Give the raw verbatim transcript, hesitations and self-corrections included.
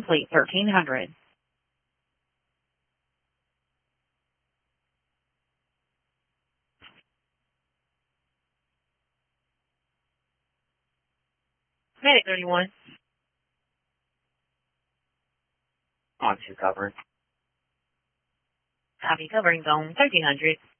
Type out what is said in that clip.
complete thirteen hundred. Medic thirty-one. On to cover. Copy, covering zone thirteen hundred.